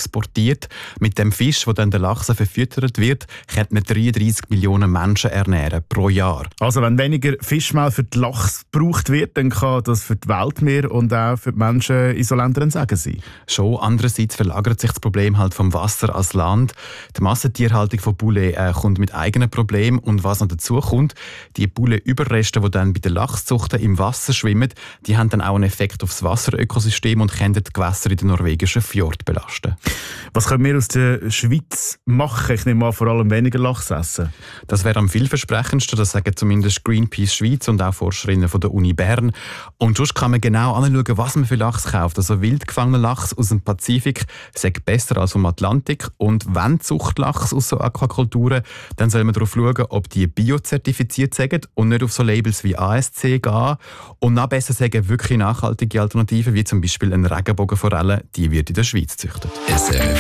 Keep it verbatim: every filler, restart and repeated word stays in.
exportiert. Mit dem Fisch, der dann der Lachs verfüttert wird, könnte man dreiunddreissig Millionen Menschen ernähren pro Jahr. Also wenn weniger Fischmehl für die Lachs gebraucht wird, dann kann das für die Weltmeere und auch für die Menschen in so Ländern ein Segen sein. Schon, andererseits verlagert sich das Problem halt vom Wasser ans Land. Die Massentierhaltung von Bulle äh, kommt mit eigenen Problemen und was noch dazu kommt, die Bulle-Überreste, die dann bei den Lachszuchten im Wasser schwimmen, die haben dann auch einen Effekt auf das Wasserökosystem und können die Gewässer in den norwegischen Fjord belasten. Was können wir aus der Schweiz machen? Ich nehme an, vor allem weniger Lachs essen. Das wäre am vielversprechendsten, das sagen zumindest Greenpeace Schweiz und auch Forscherinnen von der Uni Bern. Und sonst kann man genau anschauen, was man für Lachs kauft. Also wild gefangener Lachs aus dem Pazifik sagt besser als vom Atlantik. Und wenn Zuchtlachs aus so Aquakulturen, dann soll man darauf schauen, ob die biozertifiziert sind und nicht auf so Labels wie A S C gehen. Und noch besser sagen, wirklich nachhaltige Alternativen, wie zum Beispiel eine Regenbogenforelle, die wird in der Schweiz gezüchtet.